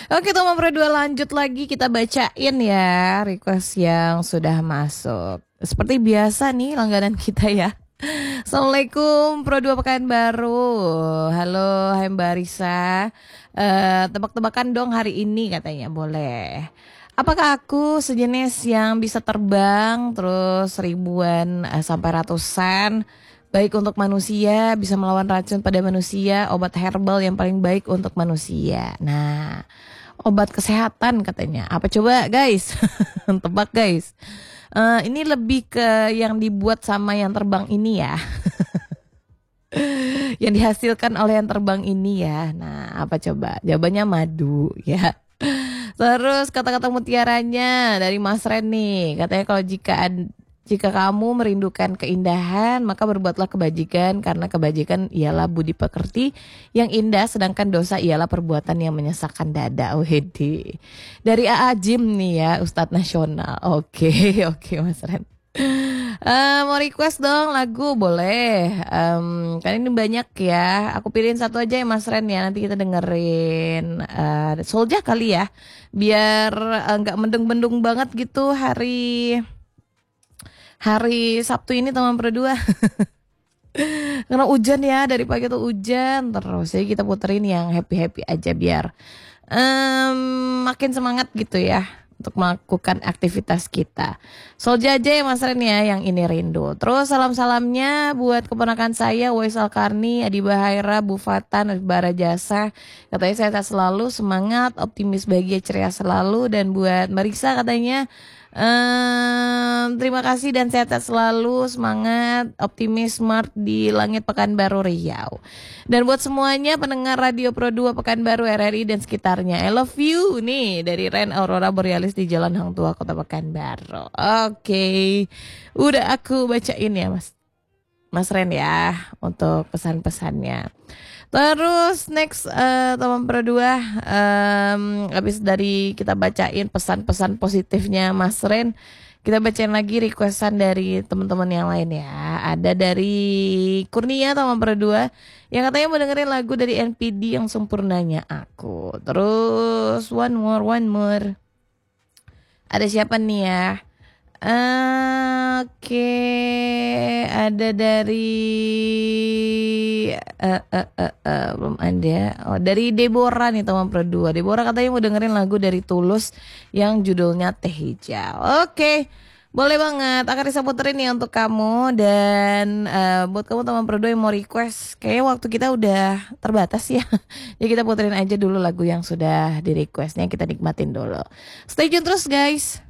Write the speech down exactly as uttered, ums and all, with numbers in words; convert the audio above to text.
Oke teman Pro dua, lanjut lagi kita bacain ya request yang sudah masuk. Seperti biasa nih langganan kita ya. Assalamualaikum Pro dua Pekanbaru. Halo hai Mbak Risa. Eh, Tebak-tebakan dong hari ini katanya, boleh. Apakah aku sejenis yang bisa terbang terus ribuan eh, sampai ratusan, baik untuk manusia, bisa melawan racun pada manusia, obat herbal yang paling baik untuk manusia. Nah, obat kesehatan katanya. Apa coba guys? Tebak guys. Eh, ini lebih ke yang dibuat sama yang terbang ini ya. Yang dihasilkan oleh yang terbang ini ya. Nah, apa coba? Jawabannya madu ya. Terus kata-kata mutiaranya dari Mas Ren nih. Katanya kalau jika ad- jika kamu merindukan keindahan, maka berbuatlah kebajikan, karena kebajikan ialah budi pekerti yang indah, sedangkan dosa ialah perbuatan yang menyesakkan dada. Wede. Dari A A Jim nih ya, Ustadz Nasional. Oke, oke Mas Ren. Eh, mau request dong lagu, boleh. Em, kan ini banyak ya. Aku pilihin satu aja ya Mas Ren ya. Nanti kita dengerin uh, Soulja kali ya. Biar eh, nggak mendung-mendung banget gitu hari hari Sabtu ini teman Pro dua. Karena hujan ya, dari pagi tuh hujan terus. Jadi kita puterin yang happy-happy aja biar em, makin semangat gitu ya untuk melakukan aktivitas kita. Soulja aja ya Mas Ren ya yang ini rindu. Terus salam-salamnya buat keponakan saya Waisal Karni, Adi Bahaira, Bu Fatan, Bara Jasa. Katanya sehat selalu, semangat, optimis, bahagia, ceria selalu. Dan buat Marisa katanya Ehm, terima kasih dan sehat selalu, semangat, optimis, smart di langit Pekanbaru Riau. Dan buat semuanya pendengar Radio Pro dua Pekanbaru R R I dan sekitarnya, I love you nih dari Ren Aurora Borealis di Jalan Hang Tua Kota Pekanbaru. Oke, udah aku bacain ya Mas Mas Ren ya untuk pesan-pesannya. Terus next uh, teman Pro dua, um, habis dari kita bacain pesan-pesan positifnya Mas Ren, kita bacain lagi requestan dari teman-teman yang lain ya. Ada dari Kurnia teman Pro dua yang katanya mau dengerin lagu dari N P D yang sempurnanya aku. Terus one more one more. Ada siapa nih ya? Uh, Oke, ada dari uh, uh, uh, uh, belum ada. Oh, dari Deborah nih teman Pro dua. Deborah katanya mau dengerin lagu dari Tulus yang judulnya Teh Hijau. Oke, boleh banget. Akan bisa puterin nih untuk kamu. Dan uh, buat kamu teman Pro dua yang mau request, kayaknya waktu kita udah terbatas ya. Jadi kita puterin aja dulu lagu yang sudah di requestnya, kita nikmatin dulu. Stay tune terus guys.